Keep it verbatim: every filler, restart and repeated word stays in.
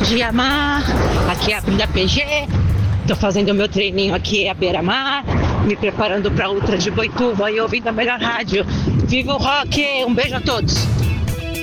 dia, Mar. Aqui é a Bruna P G. Tô fazendo meu treininho aqui à beira-mar, me preparando pra Ultra de Boituva e ouvindo a melhor rádio. Viva o rock! Um beijo a todos!